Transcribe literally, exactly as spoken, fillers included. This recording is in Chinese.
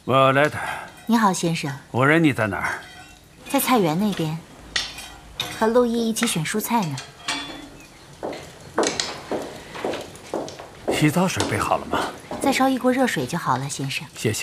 我来的。 你好，先生。 我人你在哪儿？ 在菜园那边，和陆毅一起选蔬菜呢。 洗澡水备好了吗？ 再烧一锅热水就好了，先生。 谢谢。